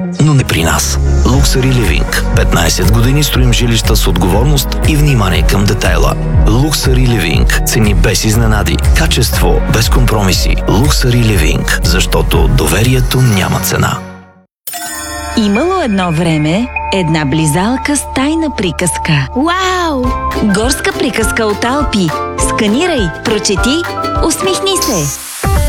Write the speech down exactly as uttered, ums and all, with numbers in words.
но не при нас. Luxury Living. петнайсет години строим жилища с отговорност и внимание към детайла. Luxury Living. Цени без изненади. Качество без компромиси. Luxury Living. Защото доверието няма цена. Имало едно време една близалка с тайна приказка. Вау! Горска приказка от Алпи. Сканирай, прочети, усмихни се.